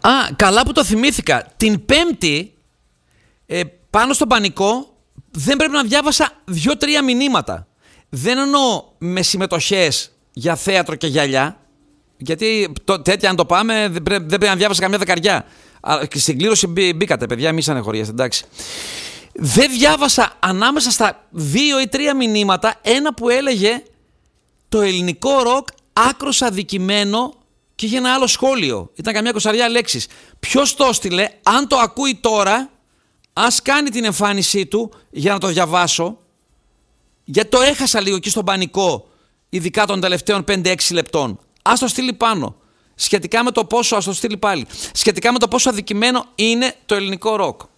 Καλά που το θυμήθηκα. Την Πέμπτη, πάνω στον Πανικό, δεν πρέπει να διάβασα 2-3 μηνύματα. Δεν εννοώ με συμμετοχές για θέατρο και γυαλιά, γιατί τέτοια αν το πάμε δεν πρέπει να διάβασα καμιά δεκαριά. Στην κλήρωση μπήκατε, παιδιά, μη σανεχωριέστε, εντάξει. Δεν διάβασα ανάμεσα στα 2 ή 3 μηνύματα ένα που έλεγε το ελληνικό ροκ άκρος αδικημένο και είχε ένα άλλο σχόλιο. Ήταν καμιά 20 λέξεις. Ποιος το έστειλε, αν το ακούει τώρα, ας κάνει την εμφάνισή του για να το διαβάσω, γιατί το έχασα λίγο εκεί στον Πανικό, ειδικά των τελευταίων 5-6 λεπτών. Ας το στείλει πάνω. Σχετικά με το πόσο, ας το στείλει πάλι. Σχετικά με το πόσο αδικημένο είναι το ελληνικό ροκ.